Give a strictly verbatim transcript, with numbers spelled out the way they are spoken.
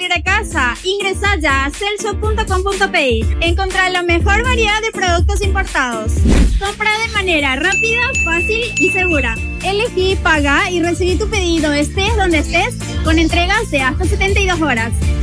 salir de casa. Ingresa ya a celso punto com punto pe. Encontrar la mejor variedad de productos importados. Compra de manera rápida, fácil y segura. Elegí, paga y recibí tu pedido estés donde estés con entregas de hasta setenta y dos horas.